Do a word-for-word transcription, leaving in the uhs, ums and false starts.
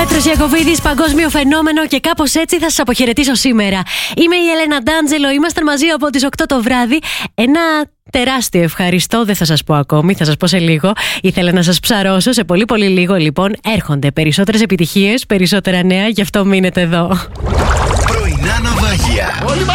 Πέτρος Ιακωβίδης, παγκόσμιο φαινόμενο, και κάπως έτσι θα σας αποχαιρετήσω σήμερα. Είμαι η Έλενα Ντάντζελο, ήμασταν μαζί από τις οκτώ το βράδυ. Ένα τεράστιο ευχαριστώ, δεν θα σας πω ακόμη, θα σας πω σε λίγο. Ήθελα να σας ψαρώσω, σε πολύ πολύ λίγο λοιπόν έρχονται περισσότερες επιτυχίες, περισσότερα νέα, γι' αυτό μείνετε εδώ. Πρωινά ναυάγια.